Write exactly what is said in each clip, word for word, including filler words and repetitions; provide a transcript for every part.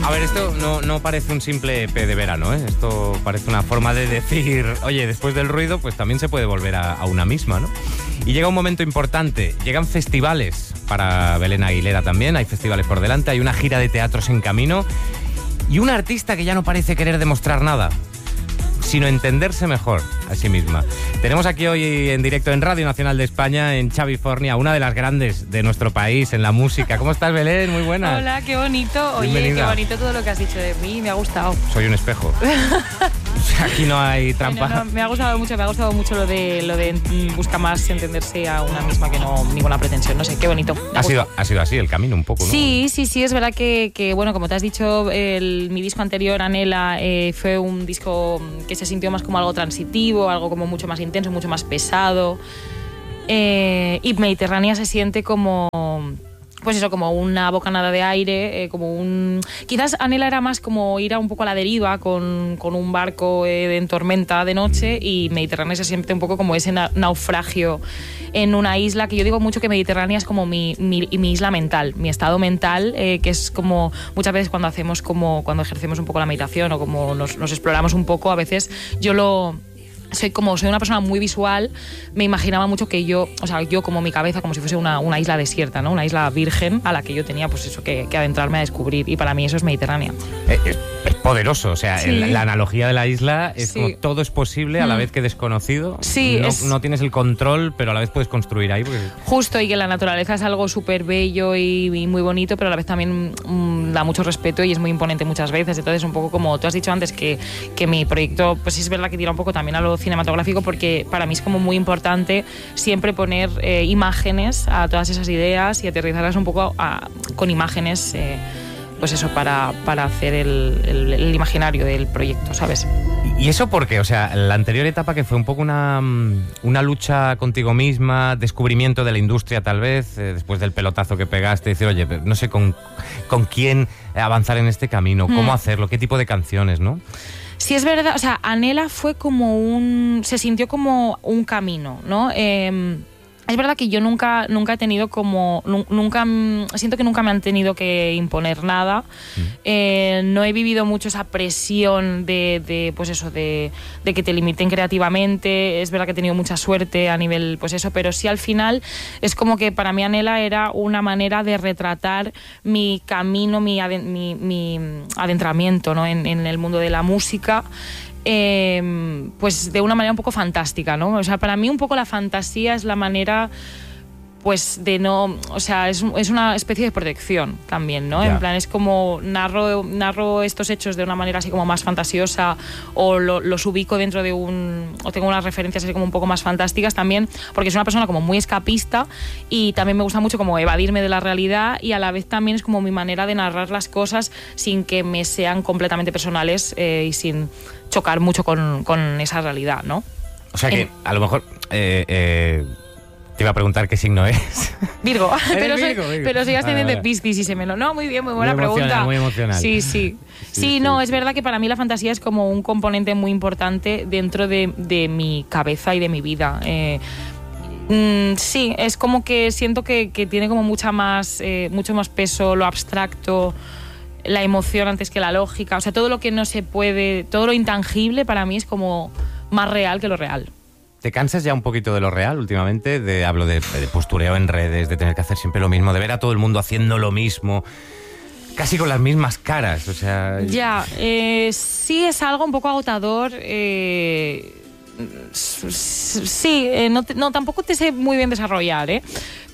A ver, esto no, no parece un simple E P de verano, ¿eh? Esto parece una forma de decir, oye, después del ruido, pues también se puede volver a, a una misma, ¿no? Y llega un momento importante, llegan festivales para Belén Aguilera también, hay festivales por delante, hay una gira de teatros en camino y una artista que ya no parece querer demostrar nada, sino entenderse mejor a sí misma. Tenemos aquí hoy en directo en Radio Nacional de España, en Chavifornia, una de las grandes de nuestro país en la música. ¿Cómo estás, Belén? Muy buenas. Hola, qué bonito. Oye, Bienvenida. qué bonito todo lo que has dicho de mí, me ha gustado. Soy un espejo. Aquí no hay trampa. Bueno, no, me ha gustado mucho, me ha gustado mucho lo de lo de busca más entenderse a una misma que no ninguna pretensión. No sé, qué bonito. Ha sido, ha sido así el camino un poco, ¿no? Sí, sí, sí, es verdad que, que bueno, como te has dicho, el, mi disco anterior, Anhela, eh, fue un disco que se sintió más como algo transitivo, algo como mucho más intenso, mucho más pesado. Eh, y Mediterránea se siente como... pues eso, como una bocanada de aire, eh, como un... Quizás Anhela era más como ir a un poco a la deriva con, con un barco eh, en tormenta de noche, y Mediterránea se siente un poco como ese na- naufragio en una isla, que yo digo mucho que Mediterránea es como mi, mi, mi isla mental, mi estado mental, eh, que es como muchas veces cuando hacemos como, cuando ejercemos un poco la meditación o como nos, nos exploramos un poco, a veces yo lo... Soy como soy una persona muy visual, me imaginaba mucho que yo, o sea, yo como mi cabeza, como si fuese una, una isla desierta, ¿no? Una isla virgen a la que yo tenía, pues eso, que, que adentrarme a descubrir. Y para mí eso es Mediterránea. Eh, es, es poderoso, o sea, Sí. el, la analogía de la isla es Sí. como todo es posible a la Mm. vez que desconocido. Sí, no, es- no tienes el control, pero a la vez puedes construir ahí. Porque... Justo, y que la naturaleza es algo súper bello y, y muy bonito, pero a la vez también mm, da mucho respeto y es muy imponente muchas veces. Entonces, un poco como tú has dicho antes, que, que mi proyecto, pues es verdad que tira un poco también a lo cinematográfico, porque para mí es como muy importante siempre poner eh, imágenes a todas esas ideas y aterrizarlas un poco a, con imágenes, eh, pues eso, para, para hacer el, el, el imaginario del proyecto, ¿sabes? ¿Y eso por qué? O sea, la anterior etapa que fue un poco una, una lucha contigo misma, descubrimiento de la industria tal vez, eh, después del pelotazo que pegaste, decir, oye, no sé con, con quién avanzar en este camino, cómo Mm. hacerlo, qué tipo de canciones, ¿no? Sí, es verdad, o sea, Anhela fue como un... se sintió como un camino, ¿no? Eh, es verdad que yo nunca, nunca he tenido como... nu- nunca mm, siento que nunca me han tenido que imponer nada. Mm. Eh, no he vivido mucho esa presión de, de pues eso, de, de que te limiten creativamente. Es verdad que he tenido mucha suerte a nivel, pues eso, pero sí al final es como que para mí Anhela era una manera de retratar mi camino, mi, aden- mi, mi adentramiento, ¿no? en, en el mundo de la música. Eh, pues de una manera un poco fantástica, ¿no? O sea, para mí un poco la fantasía es la manera, pues de no, o sea, es, es una especie de protección también, ¿no? Ya. En plan, es como narro, narro estos hechos de una manera así como más fantasiosa, o lo- los ubico dentro de un, o tengo unas referencias así como un poco más fantásticas también, porque soy una persona como muy escapista y también me gusta mucho como evadirme de la realidad, y a la vez también es como mi manera de narrar las cosas sin que me sean completamente personales, eh, y sin chocar mucho con, con esa realidad, ¿no? O sea que En- a lo mejor eh, eh, te iba a preguntar qué signo es. Virgo, pero, soy, Virgo, Virgo. pero soy ascendente Vale, vale. Piscis y se me lo... No, muy bien, muy buena Muy emocional, pregunta. muy emocional. Sí, sí. Sí, sí, no, sí. es verdad que para mí la fantasía es como un componente muy importante dentro de, de mi cabeza y de mi vida. Eh, mm, sí, es como que siento que, que tiene como mucha más, eh, mucho más peso lo abstracto, la emoción antes que la lógica. O sea, todo lo que no se puede, todo lo intangible para mí es como más real que lo real. ¿Te cansas ya un poquito de lo real últimamente? De, hablo de, de postureo en redes, de tener que hacer siempre lo mismo, de ver a todo el mundo haciendo lo mismo, casi con las mismas caras, o sea... Ya, eh, sí es algo un poco agotador. Eh, s- s- sí, eh, no, te- no, tampoco te sé muy bien desarrollar, ¿eh?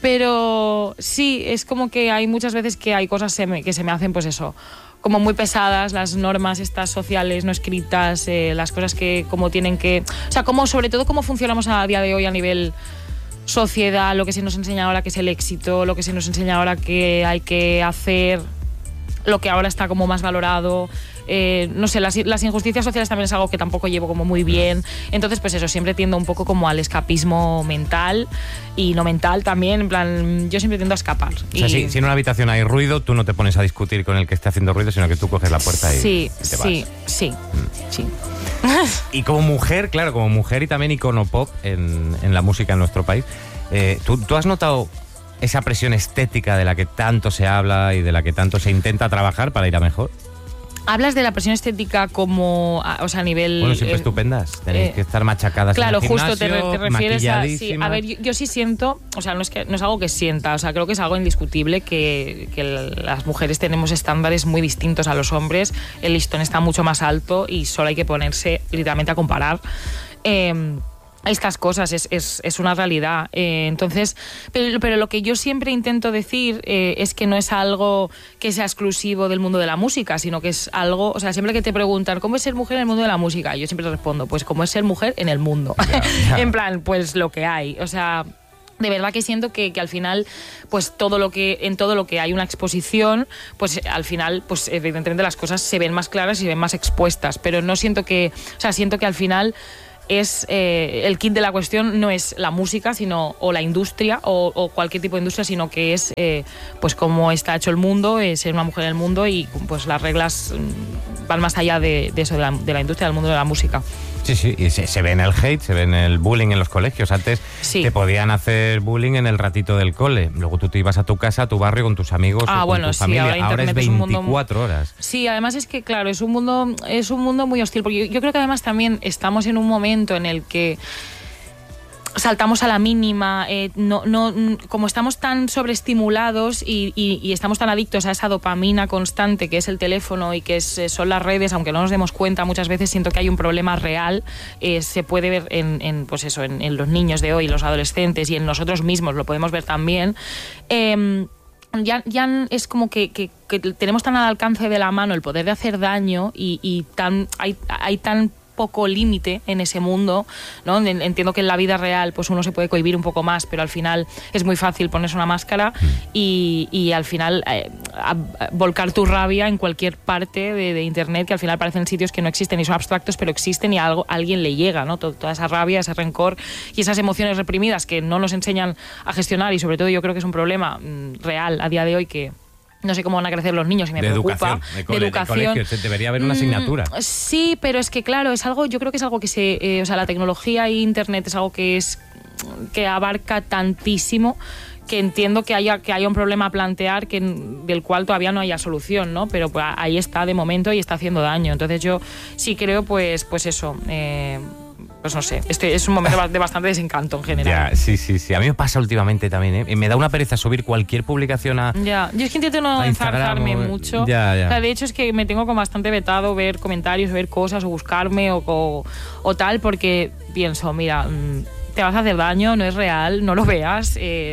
Pero sí, es como que hay muchas veces que hay cosas se me- que se me hacen, pues eso, como muy pesadas, las normas estas sociales no escritas, eh, las cosas que como tienen que... O sea, como, sobre todo cómo funcionamos a día de hoy a nivel sociedad, lo que se nos enseña ahora que es el éxito, lo que se nos enseña ahora que hay que hacer, lo que ahora está como más valorado. Eh, no sé, las, las injusticias sociales también es algo que tampoco llevo como muy bien. Entonces, pues eso, siempre tiendo un poco como al escapismo mental y no mental también. En plan, yo siempre tiendo a escapar. O sea, Y- si, si en una habitación hay ruido, tú no te pones a discutir con el que esté haciendo ruido, sino que tú coges la puerta y, Sí, y te sí, vas. sí, sí. Y como mujer, claro, como mujer y también icono pop en, en la música en nuestro país, eh, ¿tú, ¿tú has notado esa presión estética de la que tanto se habla y de la que tanto se intenta trabajar para ir a mejor? Hablas de la presión estética como, o sea, a nivel... Bueno, siempre eh, estupendas. Tenéis eh, que estar machacadas claro, en el justo gimnasio, te, te refieres a... Sí, a ver, yo, maquilladísimas. yo sí siento, o sea, no es, que, no es algo que sienta, o sea, creo que es algo indiscutible que, que las mujeres tenemos estándares muy distintos a los hombres, el listón está mucho más alto y solo hay que ponerse literalmente a comparar. Eh, Estas cosas, es, es, es una realidad. Eh, entonces, pero, pero lo que yo siempre intento decir eh, es que no es algo que sea exclusivo del mundo de la música, sino que es algo, o sea, siempre que te preguntan ¿cómo es ser mujer en el mundo de la música? Yo siempre respondo, pues como es ser mujer en el mundo. Ya, ya. En plan, pues lo que hay. O sea, de verdad que siento que, que al final, pues todo lo que, en todo lo que hay una exposición, pues al final, pues evidentemente las cosas se ven más claras y se ven más expuestas, pero no siento que, o sea, siento que al final es eh, el kit de la cuestión no es la música, sino o la industria o, o cualquier tipo de industria, sino que es eh, pues cómo está hecho el mundo, eh, ser una mujer en el mundo y pues las reglas mm, van más allá de, de eso, de la, de la industria, del mundo de la música. Sí, sí, y se, se ve en el hate, se ve en el bullying en los colegios. Antes Sí. te podían hacer bullying en el ratito del cole. Luego tú te ibas a tu casa, a tu barrio, con tus amigos Ah, o con bueno, tu sí, familia. ahora Ahora es Internet es un mundo- veinticuatro horas. Sí, además es que, claro, es un mundo, es un mundo muy hostil, porque yo, yo creo que además también estamos en un momento en el que saltamos a la mínima, eh, no, no, como estamos tan sobreestimulados y, y, y estamos tan adictos a esa dopamina constante que es el teléfono y que es, son las redes, aunque no nos demos cuenta, muchas veces siento que hay un problema real, eh, se puede ver en, en, pues eso, en, en los niños de hoy, los adolescentes y en nosotros mismos, lo podemos ver también. Eh, Ya, ya es como que, que, que tenemos tan al alcance de la mano el poder de hacer daño y, y tan, hay, hay tan poco límite en ese mundo, ¿no? Entiendo que en la vida real pues uno se puede cohibir un poco más, pero al final es muy fácil ponerse una máscara y, y al final eh, a, a volcar tu rabia en cualquier parte de, de internet, que al final parecen sitios que no existen y son abstractos, pero existen y a, algo, a alguien le llega, ¿no? Toda, toda esa rabia, ese rencor y esas emociones reprimidas que no nos enseñan a gestionar, y sobre todo yo creo que es un problema mm, real a día de hoy que no sé cómo van a crecer los niños y me de preocupa. educación, de, cole, de educación. de colegio, se debería haber una asignatura. Mm, sí, pero es que claro, es algo, yo creo que es algo que se, eh, o sea, la tecnología e internet es algo que es que abarca tantísimo que entiendo que haya que haya un problema a plantear que del cual todavía no haya solución, ¿no? Pero pues, ahí está de momento y está haciendo daño. Entonces yo sí creo, pues, pues eso. Eh, Pues no sé, este es un momento de bastante desencanto en general. Ya, sí, sí, sí. A mí me pasa últimamente también, ¿eh? Me da una pereza subir cualquier publicación a... Ya, yo es que intento no a Instagram enzarzarme o- mucho. Ya, ya. O sea, de hecho es que me tengo como bastante vetado ver comentarios, ver cosas o buscarme o, o, o tal, porque pienso, mira, mmm, te vas a hacer daño, no es real, no lo veas, eh,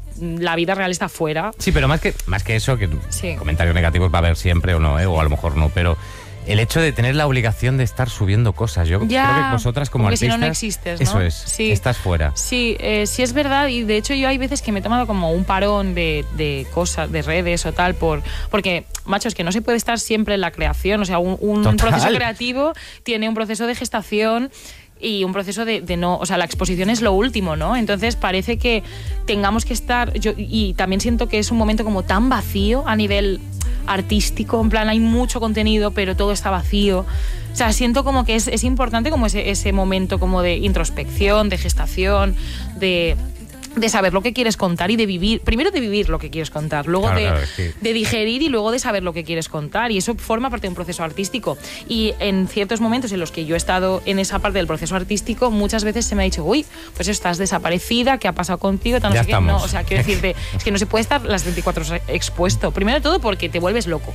la vida real está afuera. Sí, pero más que, más que eso, que Sí. comentarios negativos va a haber siempre o no, ¿eh? O a lo mejor no, pero... El hecho de tener la obligación de estar subiendo cosas. Yo Ya, creo que vosotras como porque artistas... si no, no existes, ¿no? Eso es, Sí. estás fuera. Sí, eh, sí es verdad, y de hecho yo hay veces que me he tomado como un parón de, de cosas, de redes o tal, por porque, macho, es que no se puede estar siempre en la creación, o sea, un, un Total. proceso creativo tiene un proceso de gestación y un proceso de, de no, o sea, la exposición es lo último, ¿no? Entonces parece que tengamos que estar, yo, y también siento que es un momento como tan vacío a nivel artístico, en plan hay mucho contenido pero todo está vacío, o sea, siento como que es, es importante como ese, ese momento como de introspección, de gestación, de... de saber lo que quieres contar y de vivir, primero de vivir lo que quieres contar, luego Claro, de, claro, es que- de digerir y luego de saber lo que quieres contar, y eso forma parte de un proceso artístico. Y en ciertos momentos en los que yo he estado en esa parte del proceso artístico, muchas veces se me ha dicho, uy, pues estás desaparecida, ¿qué ha pasado contigo? Tal, no Ya sé qué. estamos. No, o sea, quiero decirte, es que no se puede estar las veinticuatro horas expuesto. Primero de todo porque te vuelves loco.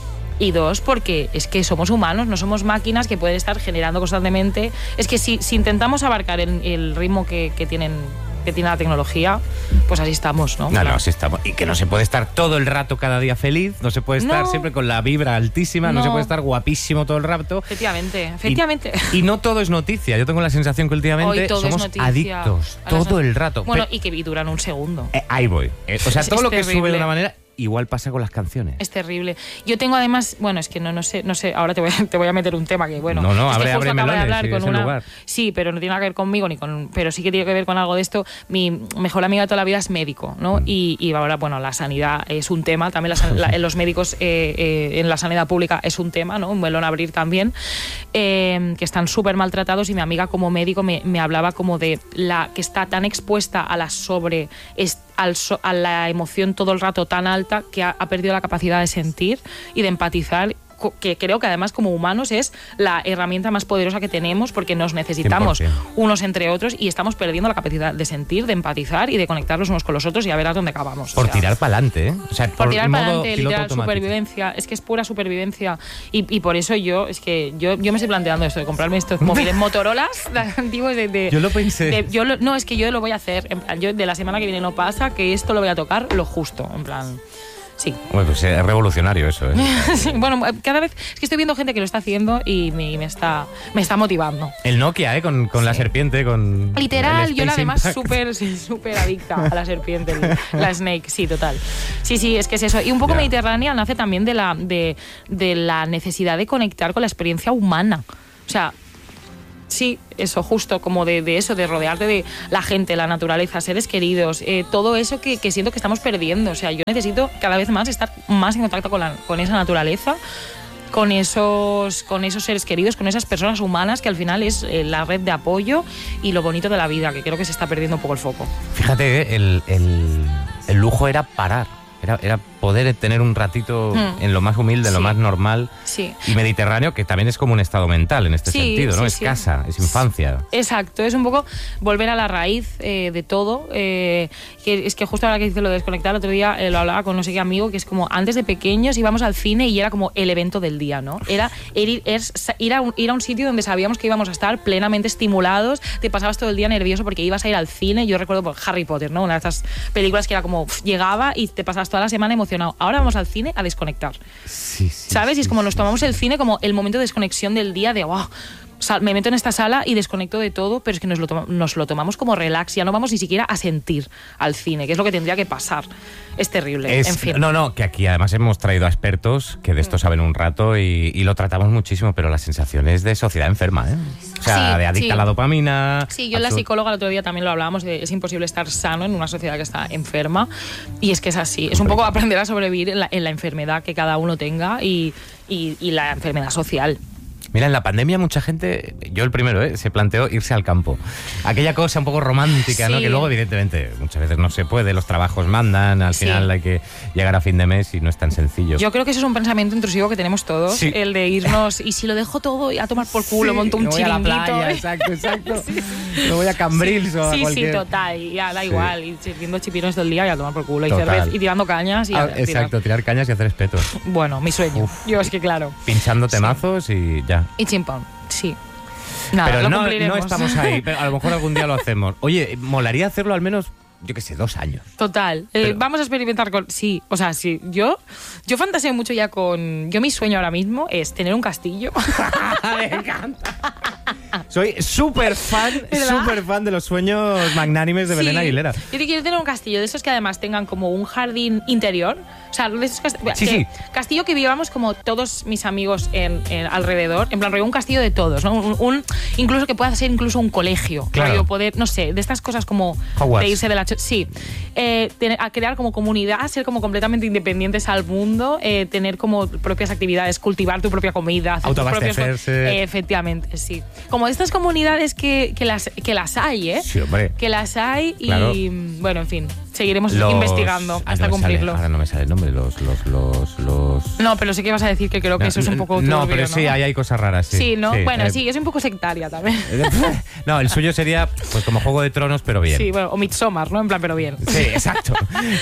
Y dos, porque es que somos humanos, no somos máquinas que pueden estar generando constantemente. Es que si, si intentamos abarcar el, el ritmo que, que tienen que tiene la tecnología, pues así estamos, ¿no? No, Claro. no, así estamos. Y que no se puede estar todo el rato cada día feliz, no se puede estar No. siempre con la vibra altísima, no. No. se puede estar guapísimo todo el rato. Efectivamente, efectivamente. Y, y no todo es noticia. Yo tengo la sensación que últimamente Hoy todo somos es noticia. adictos A las todo no- el rato. Bueno, Pe- y que duran un segundo. eh, ahí voy. Eh, o sea, Es- todo es lo que sube de terrible. una manera, igual pasa con las canciones. Es terrible. Yo tengo además, bueno, es que no, no sé, no sé, ahora te voy a, te voy a meter un tema que, bueno, No, no, es que abre- justo abre acabo de melones, hablar sí, con es el una, lugar. sí, pero no tiene nada que ver conmigo ni con, pero sí que tiene que ver con algo de esto. Mi mejor amiga de toda la vida es médico, ¿no? Mm. Y, y ahora, bueno, la sanidad es un tema, también la san- la- los médicos eh, eh, en la sanidad pública es un tema, ¿no? Un melón a abrir también, eh, que están súper maltratados, y mi amiga como médico me, me hablaba como de la que está tan expuesta a la sobre est- al so- a la emoción todo el rato tan alta que ha, ha perdido la capacidad de sentir y de empatizar que creo que además como humanos es la herramienta más poderosa que tenemos, porque nos necesitamos cien por ciento. unos entre otros y estamos perdiendo la capacidad de sentir, de empatizar y de conectar los unos con los otros, y a verás dónde acabamos. Por o sea, tirar para adelante, ¿eh? O sea, por, por tirar para modo adelante, piloto literal, automático. supervivencia. Es que es pura supervivencia. Y, y por eso yo, es que yo, yo me estoy planteando esto, de comprarme estos móviles Motorolas de antiguos de, de- Yo lo pensé. de- yo lo- no, es que yo lo voy a hacer. En plan, yo de la semana que viene no pasa, que esto lo voy a tocar lo justo. En plan, sí. Bueno, pues es revolucionario eso, ¿eh? Sí, bueno, cada vez es que estoy viendo gente que lo está haciendo y me, me está, me está motivando. El Nokia, ¿eh? Con, con la Sí. serpiente, con... Literal, el yo la Space además Impact. súper sí, súper adicta a la serpiente, la Snake, sí, total. Sí, sí, es que es eso. Y un poco Ya. Mediterránea nace también de la, de, de la necesidad de conectar con la experiencia humana. O sea, sí, eso, justo como de, de eso, de rodearte de la gente, la naturaleza, seres queridos, eh, todo eso que, que siento que estamos perdiendo. O sea, yo necesito cada vez más estar más en contacto con, la, con esa naturaleza, con esos, con esos seres queridos, con esas personas humanas, que al final es eh, la red de apoyo y lo bonito de la vida, que creo que se está perdiendo un poco el foco. Fíjate, ¿eh? el, el, el lujo era parar. Era, era poder tener un ratito Mm. en lo más humilde, en lo Sí. más normal. Sí. Y Mediterráneo, que también es como un estado mental en este Sí, sentido, ¿no? sí, es sí. casa, es infancia. Exacto, es un poco volver a la raíz eh, de todo. Eh, que es que justo ahora que dice lo de desconectar, el otro día eh, lo hablaba con no sé qué amigo, que es como antes de pequeños íbamos al cine y era como el evento del día, ¿no? Era ir, es ir, a un, ir a un sitio donde sabíamos que íbamos a estar plenamente estimulados, te pasabas todo el día nervioso porque ibas a ir al cine. Yo recuerdo por Harry Potter, ¿no? Una de estas películas que era como pff, llegaba y te pasabas toda la semana emocionado. Ahora vamos al cine a desconectar. Sí, sí. ¿Sabes? sí, y es como sí, nos tomamos sí. el cine como el momento de desconexión del día de wow. O sea, me meto en esta sala y desconecto de todo, pero es que nos lo, toma- nos lo tomamos como relax. Ya no vamos ni siquiera a sentir al cine, que es lo que tendría que pasar. Es terrible. Es- en fin. No, no, que aquí además hemos traído a expertos que de esto saben un rato y, y lo tratamos muchísimo, pero la sensación es de sociedad enferma, ¿eh? O sea, Sí, de adicta sí. a la dopamina. Sí, yo la absurd- psicóloga el otro día también lo hablábamos, de es imposible estar sano en una sociedad que está enferma, y es que es así, es un Hombre. poco aprender a sobrevivir en la, en la enfermedad que cada uno tenga y, y, y la enfermedad social. Mira, en la pandemia mucha gente, yo el primero, ¿eh? se planteó irse al campo. Aquella cosa un poco romántica, ¿no? Sí. Que luego, evidentemente, muchas veces no se puede, los trabajos mandan, al Sí. final hay que llegar a fin de mes y no es tan sencillo. Yo creo que eso es un pensamiento intrusivo que tenemos todos, Sí. el de irnos y si lo dejo todo y a tomar por culo, monto un me voy a la chiringuito. playa, ¿eh? exacto, exacto. Me voy a Cambrils o a Sí, cualquier... sí, total, y ya da Sí. igual, y sirviendo chipirones todo el día y a tomar por culo, y, Total. cerveza, y tirando cañas y Ah, a tirar. exacto, tirar cañas y hacer espetos. Bueno, mi sueño. Yo es que claro. Pinchando temazos y ya. Y chimpón, sí. Nada, pero lo no, cumpliremos. no estamos ahí, pero a lo mejor algún día lo hacemos. Oye, molaría hacerlo al menos, yo qué sé, dos años. Total. Eh, Pero- vamos a experimentar con... Sí, o sea, sí. Yo, yo fantaseo mucho ya con... Yo mi sueño ahora mismo es tener un castillo. Me encanta. Soy súper fan, ¿Verdad? súper fan de los sueños magnánimes de Belén Sí. Aguilera. Yo te quiero tener un castillo de esos que además tengan como un jardín interior. O sea, de esos cast- Sí, que- sí. castillo que vivamos como todos mis amigos en, en- alrededor. En plan, rollo, un castillo de todos, ¿no? Un, un- incluso que pueda ser incluso un colegio. Claro. Rollo, poder, no sé, de estas cosas como Hogwarts. de irse de la... cho- Sí. Eh, tener- a crear como comunidad, ser como completamente independientes al mundo, eh, tener como propias actividades, cultivar tu propia comida, hacer tus propios- Autoabastecerse. Eh, efectivamente, sí. Como de estas comunidades que, que, las, que las hay, ¿eh? Sí, hombre. Que las hay y, Claro. bueno, en fin, seguiremos Los- investigando Ay, hasta no me sale, cumplirlo. ahora no me sale el nombre, los... los, los, los... No, pero sí que vas a decir que creo que eso es un poco turbio, No, pero sí, ahí hay cosas raras, sí. Sí, ¿no? Bueno, eh, sí, es un poco sectaria también. No, el suyo sería pues como Juego de Tronos, pero bien. Sí, bueno, o Midsommar, ¿no? En plan, pero bien. Sí, exacto.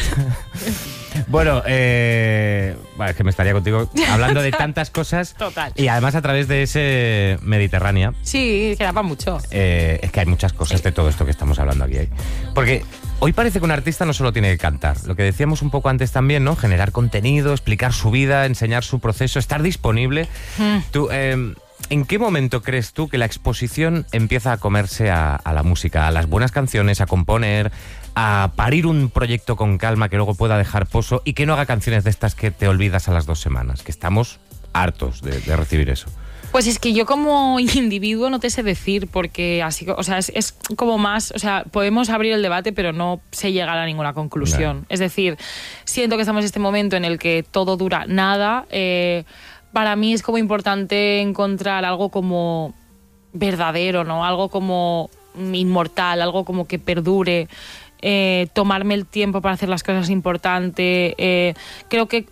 Bueno, eh, bueno, es que me estaría contigo hablando de tantas cosas. Total. Y además a través de ese Mediterránea, Sí, que da para mucho. eh, es que hay muchas cosas de todo esto que estamos hablando aquí. ¿eh? Porque hoy parece que un artista no solo tiene que cantar, lo que decíamos un poco antes también, ¿no? Generar contenido, explicar su vida, enseñar su proceso, estar disponible. Mm. Tú, eh, ¿en qué momento crees tú que la exposición empieza a comerse a, a la música, a las buenas canciones, a componer, a parir un proyecto con calma que luego pueda dejar pozo y que no haga canciones de estas que te olvidas a las dos semanas? Que estamos hartos de, de recibir eso. Pues es que yo como individuo no te sé decir, porque así, o sea, es, es como más, o sea, podemos abrir el debate, pero no sé llegar a ninguna conclusión. No. Es decir, siento que estamos en este momento en el que todo dura nada. Eh, para mí es como importante encontrar algo como verdadero, ¿no? Algo como inmortal, algo como que perdure. Eh, tomarme el tiempo para hacer las cosas importantes. Eh, creo que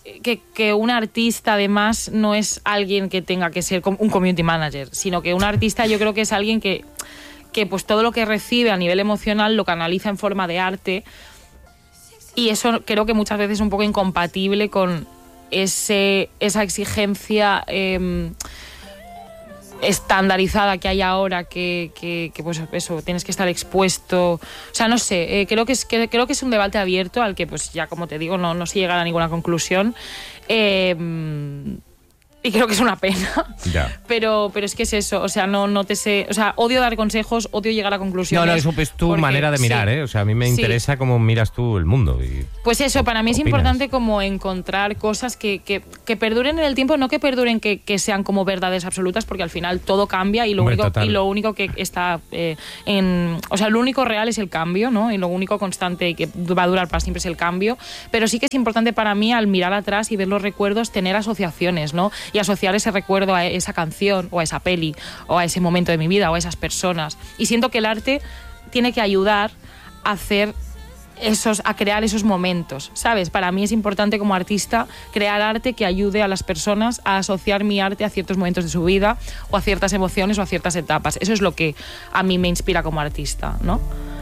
que, que un artista además no es alguien que tenga que ser un community manager, sino que un artista yo creo que es alguien que, que pues todo lo que recibe a nivel emocional lo canaliza en forma de arte, y eso creo que muchas veces es un poco incompatible con ese, esa exigencia eh, estandarizada que hay ahora, que, que, que pues eso, tienes que estar expuesto. O sea, no sé, eh, creo, que es, que, creo que es un debate abierto al que, pues ya como te digo, no, no se llega a ninguna conclusión. Eh, y creo que es una pena. Ya. Pero, pero es que es eso, o sea, no, no te sé. O sea, odio dar consejos, odio llegar a conclusiones. No, no, eso es tu porque, manera de mirar, sí, ¿eh? O sea, a mí me sí. interesa cómo miras tú el mundo. Y pues eso, para mí es opinas. importante como encontrar cosas que, que, que perduren en el tiempo, no que perduren que, que sean como verdades absolutas, porque al final todo cambia y lo, Hombre, único, total. y lo único que está eh, en... O sea, lo único real es el cambio, ¿no? Y lo único constante y que va a durar para siempre es el cambio. Pero sí que es importante para mí, al mirar atrás y ver los recuerdos, tener asociaciones, ¿no? Y asociar ese recuerdo a esa canción o a esa peli o a ese momento de mi vida o a esas personas. Y siento que el arte tiene que ayudar a hacer esos, a crear esos momentos, ¿sabes? Para mí es importante como artista crear arte que ayude a las personas a asociar mi arte a ciertos momentos de su vida o a ciertas emociones o a ciertas etapas. Eso es lo que a mí me inspira como artista, ¿no?